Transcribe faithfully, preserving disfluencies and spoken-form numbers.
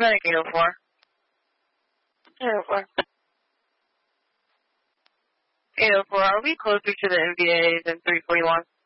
Medic eight oh four. eight oh four. eight oh four, are we closer to the M V A than three forty-one?